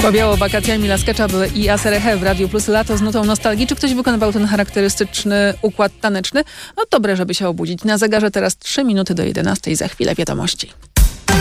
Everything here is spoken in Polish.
Powiało wakacjami La Sketchup i Aserehe w Radiu Plus lato z nutą nostalgii. Czy ktoś wykonywał ten charakterystyczny układ taneczny? No dobre, żeby się obudzić. Na zegarze teraz 3 minuty do 11, za chwilę wiadomości.